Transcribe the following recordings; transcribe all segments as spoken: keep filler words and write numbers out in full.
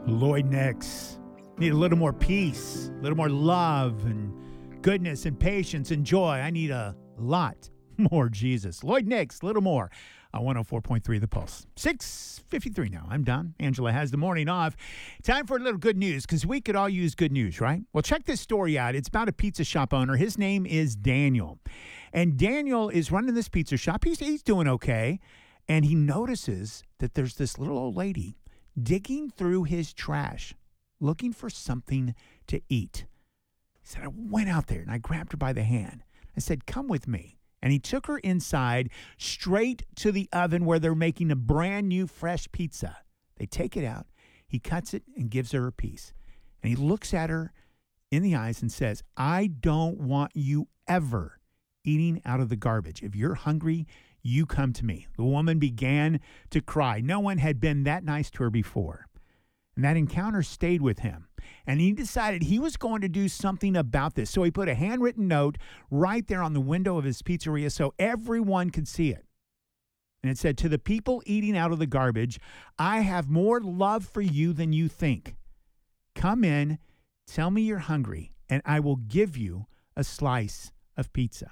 Lloyd Nix. Need a little more peace, a little more love and goodness and patience and joy. I need a lot more Jesus. Lloyd Nix, a little more. On one oh four point three The Pulse. six fifty-three now. I'm done. Angela has the morning off. Time for a little good news, because we could all use good news, right? Well, check this story out. It's about a pizza shop owner. His name is Daniel. And Daniel is running this pizza shop. He's, he's doing okay. And he notices that there's this little old lady digging through his trash, looking for something to eat. He said, I went out there and I grabbed her by the hand. I said, come with me. And he took her inside straight to the oven where they're making a brand new fresh pizza. They take it out. He cuts it and gives her a piece. And he looks at her in the eyes and says, I don't want you ever eating out of the garbage. If you're hungry, you come to me. The woman began to cry. No one had been that nice to her before. And that encounter stayed with him. And he decided he was going to do something about this. So he put a handwritten note right there on the window of his pizzeria so everyone could see it. And it said, to the people eating out of the garbage, I have more love for you than you think. Come in, tell me you're hungry, and I will give you a slice of pizza.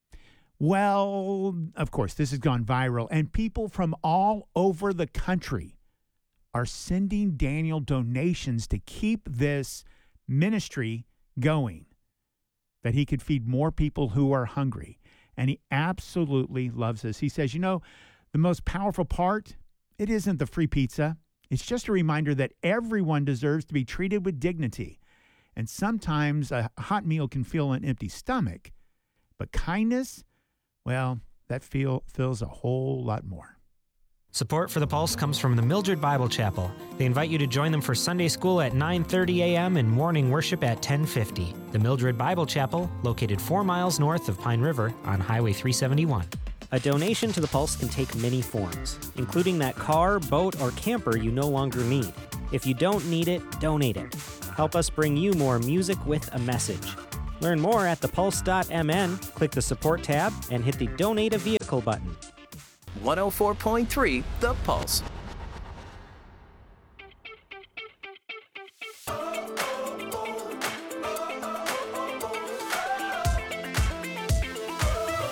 Well, of course, this has gone viral, and people from all over the country are sending Daniel donations to keep this ministry going, that he could feed more people who are hungry. And he absolutely loves this. He says, you know, the most powerful part, it isn't the free pizza. It's just a reminder that everyone deserves to be treated with dignity. And sometimes a hot meal can fill an empty stomach, but kindness, well, that feel, fills a whole lot more. Support for The Pulse comes from the Mildred Bible Chapel. They invite you to join them for Sunday school at nine thirty a.m. and morning worship at ten fifty. The Mildred Bible Chapel, located four miles north of Pine River on Highway three seventy-one. A donation to The Pulse can take many forms, including that car, boat, or camper you no longer need. If you don't need it, donate it. Help us bring you more music with a message. Learn more at the pulse dot m n, click the support tab, and hit the Donate a Vehicle button. one oh four point three The Pulse.